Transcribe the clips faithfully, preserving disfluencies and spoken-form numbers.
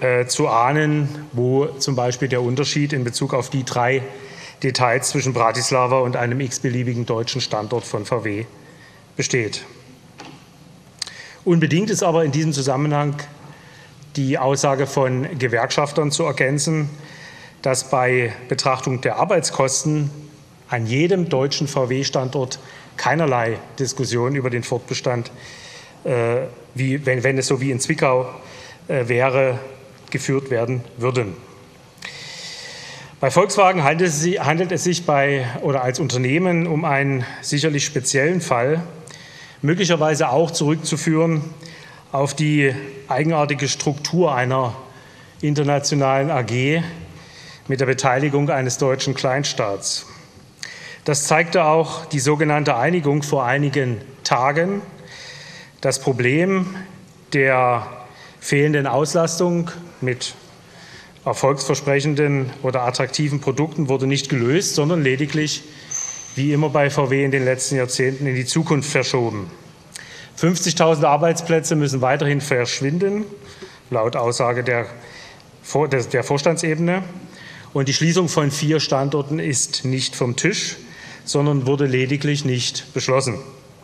äh, zu ahnen, wo zum Beispiel der Unterschied in Bezug auf die drei Details zwischen Bratislava und einem x-beliebigen deutschen Standort von V W besteht. Unbedingt ist aber in diesem Zusammenhang die Aussage von Gewerkschaftern zu ergänzen, dass bei Betrachtung der Arbeitskosten an jedem deutschen V W-Standort keinerlei Diskussion über den Fortbestand, äh, wie, wenn, wenn es so wie in Zwickau äh, wäre, geführt werden würden. Bei Volkswagen handelt es, handelt es sich bei, oder als Unternehmen um einen sicherlich speziellen Fall, möglicherweise auch zurückzuführen auf die eigenartige Struktur einer internationalen A G mit der Beteiligung eines deutschen Kleinstaats. Das zeigte auch die sogenannte Einigung vor einigen Tagen. Das Problem der fehlenden Auslastung mit erfolgsversprechenden oder attraktiven Produkten wurde nicht gelöst, sondern lediglich, wie immer bei V W in den letzten Jahrzehnten, in die Zukunft verschoben. fünfzigtausend Arbeitsplätze müssen weiterhin verschwinden, laut Aussage der, der Vorstandsebene. Und die Schließung von vier Standorten ist nicht vom Tisch, sondern wurde lediglich nicht beschlossen.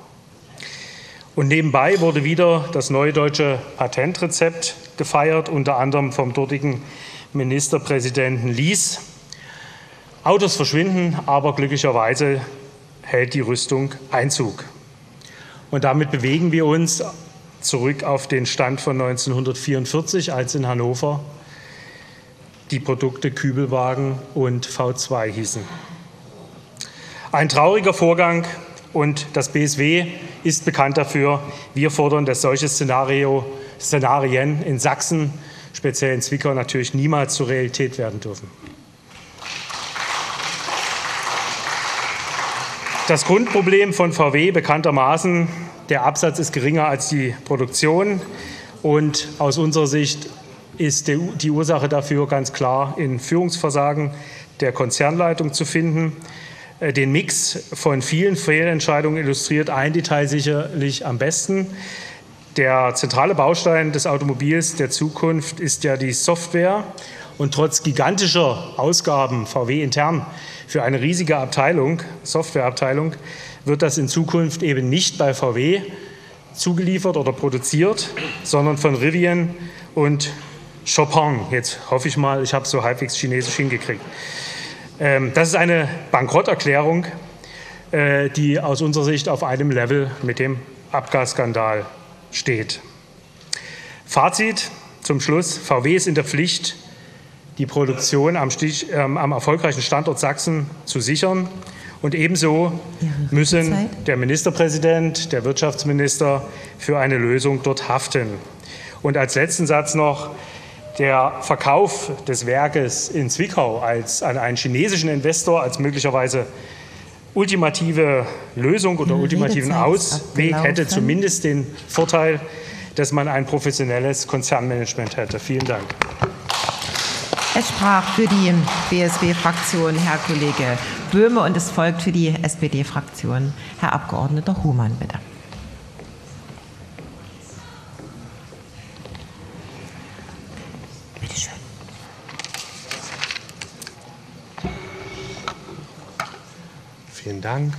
Und nebenbei wurde wieder das neue deutsche Patentrezept gefeiert, unter anderem vom dortigen Ministerpräsidenten Lies. Autos verschwinden, aber glücklicherweise hält die Rüstung Einzug. Und damit bewegen wir uns zurück auf den Stand von neunzehnhundertvierundvierzig, als in Hannover die Produkte Kübelwagen und V zwei hießen. Ein trauriger Vorgang, und das B S W ist bekannt dafür. Wir fordern, dass solche Szenario, Szenarien in Sachsen, speziell in Zwickau, natürlich niemals zur Realität werden dürfen. Das Grundproblem von V W bekanntermaßen, der Absatz ist geringer als die Produktion, und aus unserer Sicht ist die Ursache dafür ganz klar in Führungsversagen der Konzernleitung zu finden. Den Mix von vielen Fehlentscheidungen illustriert ein Detail sicherlich am besten. Der zentrale Baustein des Automobils der Zukunft ist ja die Software. Und trotz gigantischer Ausgaben V W intern für eine riesige Abteilung, Softwareabteilung, wird das in Zukunft eben nicht bei V W zugeliefert oder produziert, sondern von Rivian und Chopin. Jetzt hoffe ich mal, ich habe es so halbwegs chinesisch hingekriegt. Das ist eine Bankrotterklärung, die aus unserer Sicht auf einem Level mit dem Abgasskandal steht. Fazit zum Schluss: V W ist in der Pflicht, die Produktion am, Stich, äh, am erfolgreichen Standort Sachsen zu sichern. Und ebenso müssen der Ministerpräsident, der Wirtschaftsminister für eine Lösung dort haften. Und als letzten Satz noch: Der Verkauf des Werkes in Zwickau als, an einen chinesischen Investor als möglicherweise ultimative Lösung oder ultimativen Ausweg hätte zumindest den Vorteil, dass man ein professionelles Konzernmanagement hätte. Vielen Dank. Es sprach für die B S W-Fraktion Herr Kollege Böhme, und es folgt für die S P D-Fraktion Herr Abgeordneter Hohmann, bitte. Bitte schön. Vielen Dank.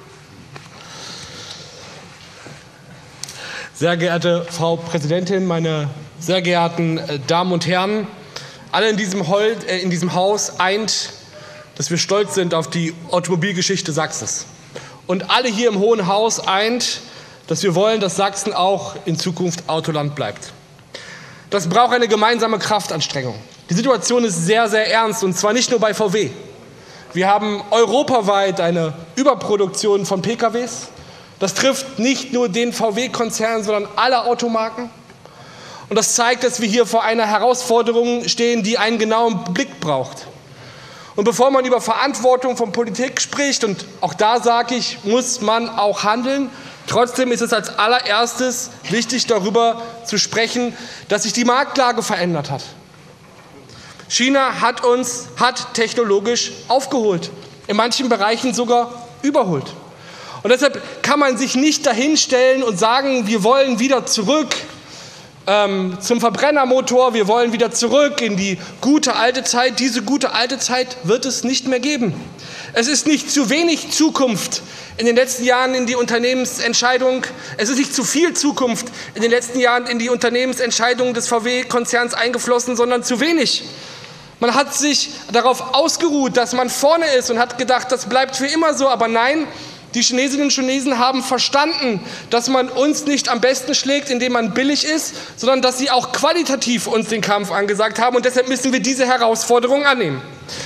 Sehr geehrte Frau Präsidentin, meine sehr geehrten Damen und Herren! Alle in diesem, Hol äh, in diesem Haus eint, dass wir stolz sind auf die Automobilgeschichte Sachsens. Und alle hier im Hohen Haus eint, dass wir wollen, dass Sachsen auch in Zukunft Autoland bleibt. Das braucht eine gemeinsame Kraftanstrengung. Die Situation ist sehr, sehr ernst, und zwar nicht nur bei V W. Wir haben europaweit eine Überproduktion von P K Ws. Das trifft nicht nur den V W-Konzern, sondern alle Automarken. Und das zeigt, dass wir hier vor einer Herausforderung stehen, die einen genauen Blick braucht. Und bevor man über Verantwortung von Politik spricht, und auch da sage ich, muss man auch handeln, trotzdem ist es als allererstes wichtig, darüber zu sprechen, dass sich die Marktlage verändert hat. China hat uns hat technologisch aufgeholt, in manchen Bereichen sogar überholt. Und deshalb kann man sich nicht dahinstellen und sagen, wir wollen wieder zurück ähm, zum Verbrennermotor. Wir wollen wieder zurück in die gute alte Zeit. Diese gute alte Zeit wird es nicht mehr geben. Es ist nicht zu wenig Zukunft in den letzten Jahren in die Unternehmensentscheidung. Es ist nicht zu viel Zukunft in den letzten Jahren in die Unternehmensentscheidungen des V W-Konzerns eingeflossen, sondern zu wenig. Man hat sich darauf ausgeruht, dass man vorne ist und hat gedacht, das bleibt für immer so. Aber nein, die Chinesinnen und Chinesen haben verstanden, dass man uns nicht am besten schlägt, indem man billig ist, sondern dass sie auch qualitativ uns den Kampf angesagt haben. Und deshalb müssen wir diese Herausforderung annehmen.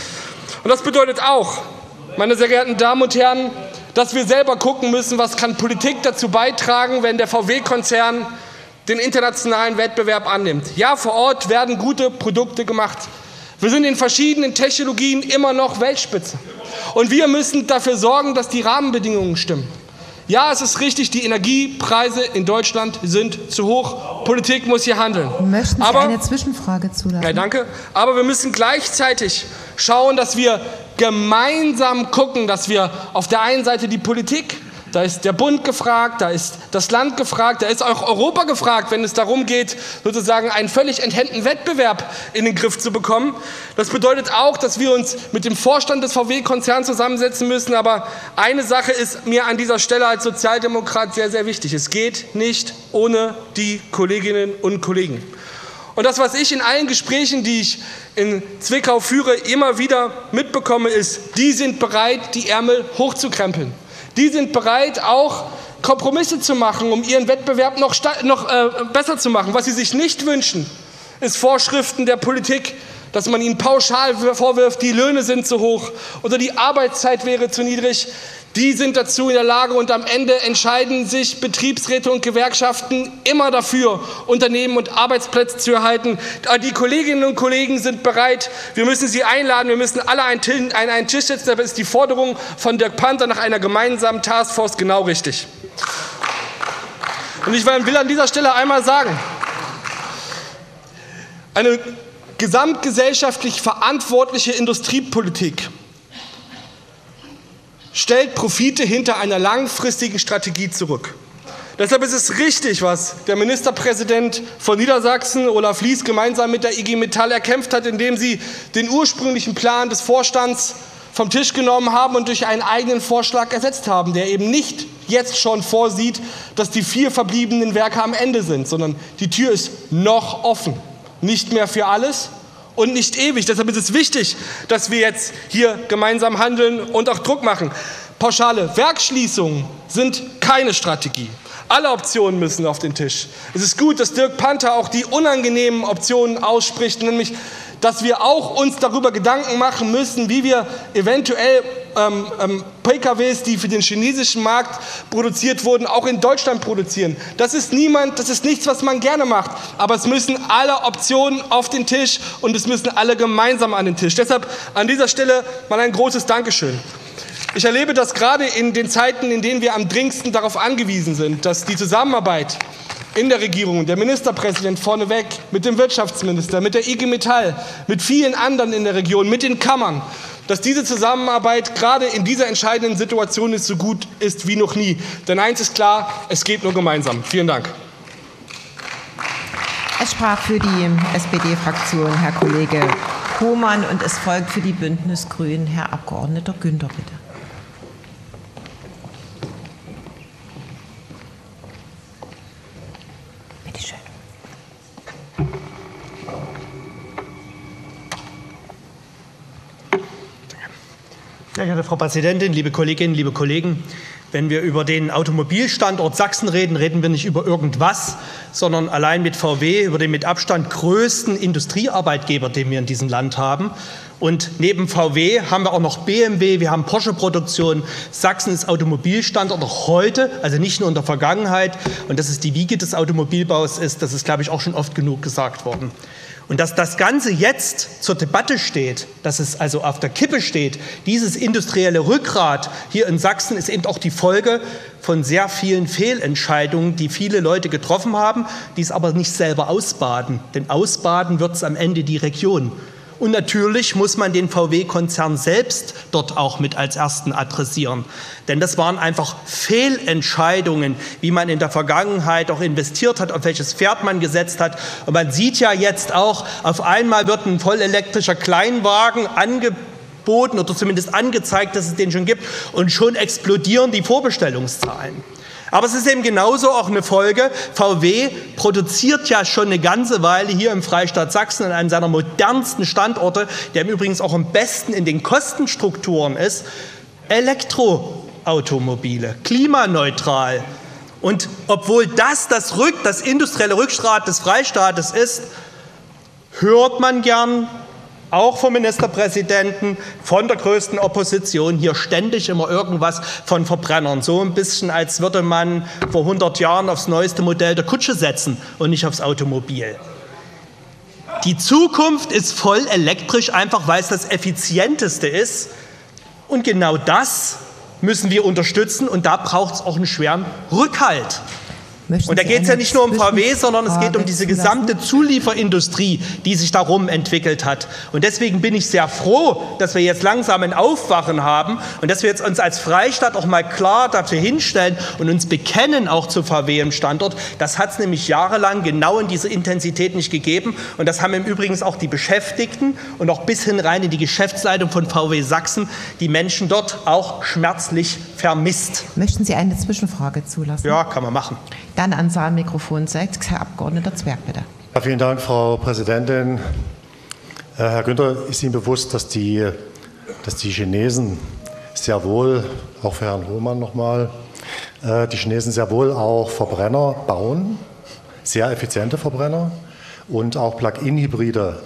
Und das bedeutet auch, meine sehr geehrten Damen und Herren, dass wir selber gucken müssen, was kann Politik dazu beitragen, wenn der V W-Konzern den internationalen Wettbewerb annimmt. Ja, vor Ort werden gute Produkte gemacht. Wir sind in verschiedenen Technologien immer noch Weltspitze. Und wir müssen dafür sorgen, dass die Rahmenbedingungen stimmen. Ja, es ist richtig, die Energiepreise in Deutschland sind zu hoch. Politik muss hier handeln. Möchten Sie Aber, eine Zwischenfrage zulassen? ja, danke. Aber wir müssen gleichzeitig schauen, dass wir gemeinsam gucken, dass wir auf der einen Seite die Politik, da ist der Bund gefragt, da ist das Land gefragt, da ist auch Europa gefragt, wenn es darum geht, sozusagen einen völlig enthemmten Wettbewerb in den Griff zu bekommen. Das bedeutet auch, dass wir uns mit dem Vorstand des V W-Konzerns zusammensetzen müssen. Aber eine Sache ist mir an dieser Stelle als Sozialdemokrat sehr, sehr wichtig. Es geht nicht ohne die Kolleginnen und Kollegen. Und das, was ich in allen Gesprächen, die ich in Zwickau führe, immer wieder mitbekomme, ist, die sind bereit, die Ärmel hochzukrempeln. Die sind bereit, auch Kompromisse zu machen, um ihren Wettbewerb noch, noch äh, besser zu machen. Was sie sich nicht wünschen, ist Vorschriften der Politik, dass man ihnen pauschal vorwirft, die Löhne sind zu hoch oder die Arbeitszeit wäre zu niedrig. Die sind dazu in der Lage und am Ende entscheiden sich Betriebsräte und Gewerkschaften immer dafür, Unternehmen und Arbeitsplätze zu erhalten. Die Kolleginnen und Kollegen sind bereit. Wir müssen sie einladen. Wir müssen alle einen Tisch setzen. Da ist die Forderung von Dirk Panther nach einer gemeinsamen Taskforce genau richtig. Und ich will an dieser Stelle einmal sagen, eine gesamtgesellschaftlich verantwortliche Industriepolitik stellt Profite hinter einer langfristigen Strategie zurück. Deshalb ist es richtig, was der Ministerpräsident von Niedersachsen, Olaf Lies, gemeinsam mit der I G Metall erkämpft hat, indem sie den ursprünglichen Plan des Vorstands vom Tisch genommen haben und durch einen eigenen Vorschlag ersetzt haben, der eben nicht jetzt schon vorsieht, dass die vier verbliebenen Werke am Ende sind, sondern die Tür ist noch offen. Nicht mehr für alles und nicht ewig. Deshalb ist es wichtig, dass wir jetzt hier gemeinsam handeln und auch Druck machen. Pauschale Werksschließungen sind keine Strategie. Alle Optionen müssen auf den Tisch. Es ist gut, dass Dirk Panther auch die unangenehmen Optionen ausspricht, nämlich, dass wir auch uns darüber Gedanken machen müssen, wie wir eventuell ähm, ähm, P K Ws, die für den chinesischen Markt produziert wurden, auch in Deutschland produzieren. Das ist niemand, das ist nichts, was man gerne macht. Aber es müssen alle Optionen auf den Tisch und es müssen alle gemeinsam an den Tisch. Deshalb an dieser Stelle mal ein großes Dankeschön. Ich erlebe das gerade in den Zeiten, in denen wir am dringendsten darauf angewiesen sind, dass die Zusammenarbeit in der Regierung, der Ministerpräsident vorneweg, mit dem Wirtschaftsminister, mit der I G Metall, mit vielen anderen in der Region, mit den Kammern, dass diese Zusammenarbeit gerade in dieser entscheidenden Situation ist, so gut ist wie noch nie. Denn eins ist klar, es geht nur gemeinsam. Vielen Dank. Es sprach für die S P D-Fraktion Herr Kollege Hohmann und es folgt für die Bündnis-Grünen Herr Abgeordneter Günther, bitte. Sehr geehrte Frau Präsidentin, liebe Kolleginnen, liebe Kollegen! Wenn wir über den Automobilstandort Sachsen reden, reden wir nicht über irgendwas, sondern allein mit V W über den mit Abstand größten Industriearbeitgeber, den wir in diesem Land haben. Und neben V W haben wir auch noch B M W, wir haben Porsche-Produktion. Sachsen ist Automobilstandort auch heute, also nicht nur in der Vergangenheit. Und dass es die Wiege des Automobilbaus ist, das ist, glaube ich, auch schon oft genug gesagt worden. Und dass das Ganze jetzt zur Debatte steht, dass es also auf der Kippe steht, dieses industrielle Rückgrat hier in Sachsen, ist eben auch die Folge von sehr vielen Fehlentscheidungen, die viele Leute getroffen haben, die es aber nicht selber ausbaden. Denn ausbaden wird es am Ende die Region. Und natürlich muss man den V W-Konzern selbst dort auch mit als ersten adressieren. Denn das waren einfach Fehlentscheidungen, wie man in der Vergangenheit auch investiert hat, auf welches Pferd man gesetzt hat. Und man sieht ja jetzt auch, auf einmal wird ein vollelektrischer Kleinwagen angeboten oder zumindest angezeigt, dass es den schon gibt. Und schon explodieren die Vorbestellungszahlen. Aber es ist eben genauso auch eine Folge. V W produziert ja schon eine ganze Weile hier im Freistaat Sachsen an einem seiner modernsten Standorte, der im Übrigen auch am besten in den Kostenstrukturen ist, Elektroautomobile, klimaneutral. Und obwohl das das, Rück, das industrielle Rückgrat des Freistaates ist, hört man gern, auch vom Ministerpräsidenten, von der größten Opposition, hier ständig immer irgendwas von Verbrennern. So ein bisschen, als würde man vor hundert Jahren aufs neueste Modell der Kutsche setzen und nicht aufs Automobil. Die Zukunft ist voll elektrisch, einfach weil es das Effizienteste ist. Und genau das müssen wir unterstützen. Und da braucht es auch einen schweren Rückhalt. Möchten Und da Sie geht es ja nicht nur um V W, sondern es Frage geht um diese zulassen? gesamte Zulieferindustrie, die sich darum entwickelt hat. Und deswegen bin ich sehr froh, dass wir jetzt langsam ein Aufwachen haben und dass wir jetzt uns als Freistaat auch mal klar dafür hinstellen und uns bekennen auch zu V W im Standort. Das hat es nämlich jahrelang genau in dieser Intensität nicht gegeben. Und das haben im Übrigen auch die Beschäftigten und auch bis hin rein in die Geschäftsleitung von V W Sachsen die Menschen dort auch schmerzlich vermisst. Möchten Sie eine Zwischenfrage zulassen? Ja, kann man machen. Dann an Saalmikrofon sechs, Herr Abgeordneter Zwerg, bitte. Ja, vielen Dank, Frau Präsidentin. Herr Günther, ist Ihnen bewusst, dass die, dass die Chinesen sehr wohl, auch für Herrn Hohmann nochmal, die Chinesen sehr wohl auch Verbrenner bauen, sehr effiziente Verbrenner und auch Plug-in-Hybride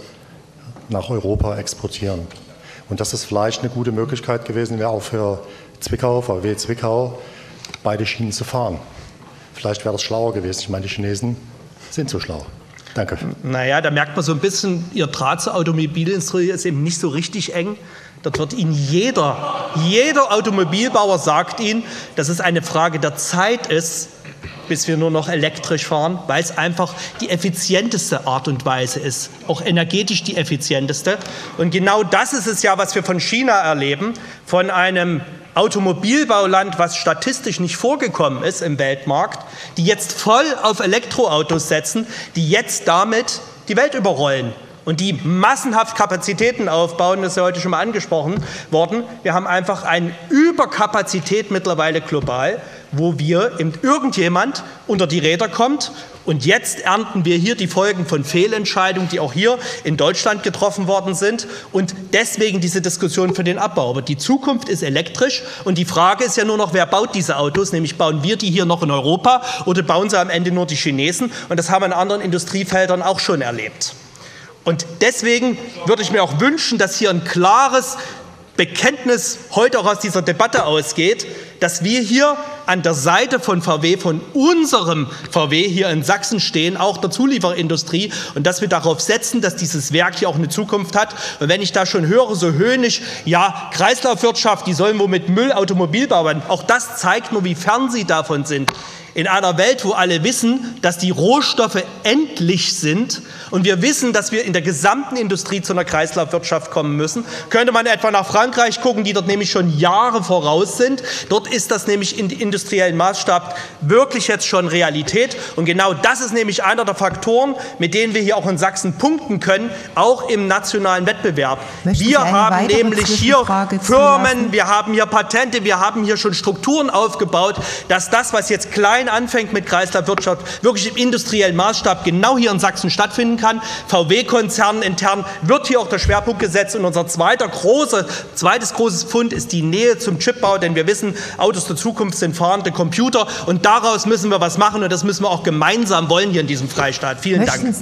nach Europa exportieren. Und das ist vielleicht eine gute Möglichkeit gewesen, wäre auch für Zwickau, V W Zwickau, beide Schienen zu fahren. Vielleicht wäre das schlauer gewesen. Ich meine, die Chinesen sind so schlau. Danke. Naja, da merkt man so ein bisschen, Ihr Draht zur Automobilindustrie ist eben nicht so richtig eng. Dort wird Ihnen jeder, jeder Automobilbauer sagt Ihnen, dass es eine Frage der Zeit ist, bis wir nur noch elektrisch fahren, weil es einfach die effizienteste Art und Weise ist, auch energetisch die effizienteste. Und genau das ist es ja, was wir von China erleben, von einem Automobilbauland, was statistisch nicht vorgekommen ist im Weltmarkt, die jetzt voll auf Elektroautos setzen, die jetzt damit die Welt überrollen und die massenhaft Kapazitäten aufbauen. Das ist ja heute schon mal angesprochen worden. Wir haben einfach eine Überkapazität mittlerweile global, wo wir eben irgendjemand unter die Räder kommt. Und jetzt ernten wir hier die Folgen von Fehlentscheidungen, die auch hier in Deutschland getroffen worden sind. Und deswegen diese Diskussion für den Abbau. Aber die Zukunft ist elektrisch. Und die Frage ist ja nur noch, wer baut diese Autos? Nämlich bauen wir die hier noch in Europa oder bauen sie am Ende nur die Chinesen? Und das haben wir in anderen Industriefeldern auch schon erlebt. Und deswegen würde ich mir auch wünschen, dass hier ein klares Bekenntnis heute auch aus dieser Debatte ausgeht, dass wir hier an der Seite von V W, von unserem V W hier in Sachsen stehen, auch der Zulieferindustrie, und dass wir darauf setzen, dass dieses Werk hier auch eine Zukunft hat. Und wenn ich da schon höre, so höhnisch, ja, Kreislaufwirtschaft, die sollen wohl mit Müll Automobil bauen, auch das zeigt nur, wie fern sie davon sind. In einer Welt, wo alle wissen, dass die Rohstoffe endlich sind und wir wissen, dass wir in der gesamten Industrie zu einer Kreislaufwirtschaft kommen müssen, könnte man etwa nach Frankreich gucken, die dort nämlich schon Jahre voraus sind. Dort ist das nämlich in industriellen Maßstab wirklich jetzt schon Realität. Und genau das ist nämlich einer der Faktoren, mit denen wir hier auch in Sachsen punkten können, auch im nationalen Wettbewerb. Möchten wir Sie eine haben weitere nämlich hier Zwischenfrage Firmen, zulassen? wir haben hier Patente, wir haben hier schon Strukturen aufgebaut, dass das, was jetzt klein anfängt mit Kreislaufwirtschaft, wirklich im industriellen Maßstab genau hier in Sachsen stattfinden kann. V W-Konzernen intern wird hier auch der Schwerpunkt gesetzt. Und unser zweiter große, zweites großes Pfund ist die Nähe zum Chipbau, denn wir wissen, Autos der Zukunft sind fahrende Computer und daraus müssen wir was machen und das müssen wir auch gemeinsam wollen hier in diesem Freistaat. Vielen Möchten Dank. Sie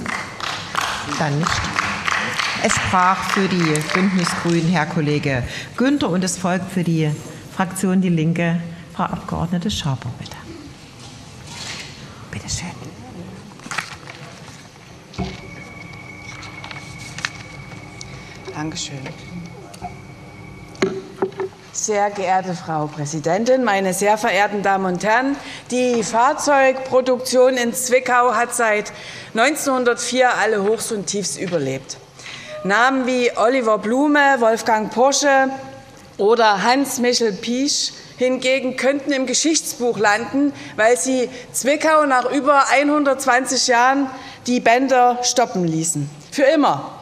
dann nicht. Es sprach für die Bündnis-Grünen Herr Kollege Günther und es folgt für die Fraktion Die Linke Frau Abgeordnete Schaper, bitte. Bitte schön. Dankeschön. Sehr geehrte Frau Präsidentin, meine sehr verehrten Damen und Herren! Die Fahrzeugproduktion in Zwickau hat seit neunzehnhundertvier alle Hochs und Tiefs überlebt. Namen wie Oliver Blume, Wolfgang Porsche oder Hans-Michel Piesch hingegen könnten im Geschichtsbuch landen, weil sie Zwickau nach über hundertzwanzig Jahren die Bänder stoppen ließen. Für immer.